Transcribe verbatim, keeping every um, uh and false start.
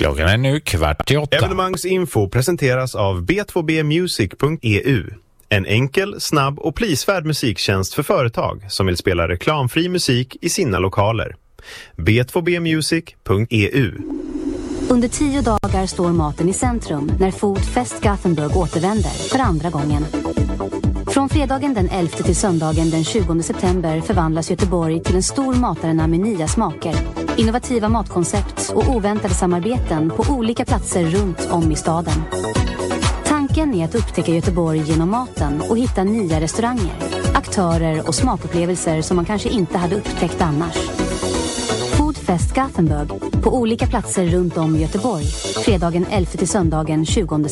Klockan är nu kvart i åtta. Evenemangsinfo presenteras av b två b music punkt e u. En enkel, snabb och prisvärd musiktjänst för företag som vill spela reklamfri musik i sina lokaler. b två b music punkt e u. Under tio dagar står maten i centrum när Foodfest Gothenburg återvänder för andra gången. Från fredagen den elfte till söndagen den tjugonde september förvandlas Göteborg till en stor matarena med nya smaker, innovativa matkoncept och oväntade samarbeten på olika platser runt om i staden. Tanken är att upptäcka Göteborg genom maten och hitta nya restauranger, aktörer och smakupplevelser som man kanske inte hade upptäckt annars. Foodfest Gothenburg på olika platser runt om i Göteborg, fredagen elfte till söndagen tjugonde